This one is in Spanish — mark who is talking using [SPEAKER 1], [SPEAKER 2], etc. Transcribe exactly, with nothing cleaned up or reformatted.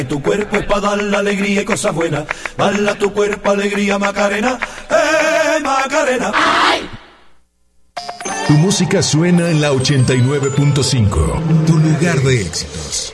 [SPEAKER 1] Tu cuerpo es para dar la alegría y cosas buenas. Dale a tu cuerpo alegría, Macarena. ¡Eh, Macarena! ¡Ay!
[SPEAKER 2] Tu música suena en la ochenta y nueve punto cinco. Tu lugar de éxitos.